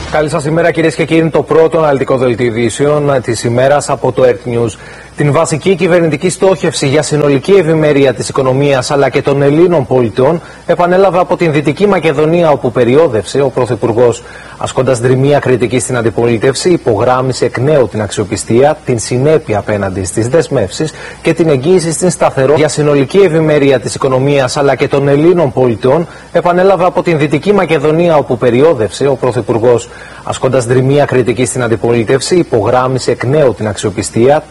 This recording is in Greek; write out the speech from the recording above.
Καλή σας ημέρα, κυρίες και κύριοι. Είναι το πρώτο αναλυτικό δελτίο ειδήσεων της ημέρας από το Earth News. Την βασική κυβερνητική στόχευση για συνολική ευημερία της οικονομίας αλλά και των Ελλήνων πολιτών επανέλαβε από την Δυτική Μακεδονία, όπου περιόδευσε ο Πρωθυπουργός. Ασκώντας δρυμία κριτική στην αντιπολίτευση, υπογράμμισε εκ νέου την αξιοπιστία, την συνέπεια απέναντι στις δεσμεύσεις και την εγγύηση στην σταθερότητα για συνολική ευημερία της οικονομίας αλλά και των Ελλήνων πολιτών επανέλαβε από την Δυτική Μακεδονία, όπου περιόδευσε ο Πρωθυπουργός. Ασκώντας δρυμία κριτική στην αντιπολίτευση, υπογράμμισε εκ νέου την αξιοπιστία,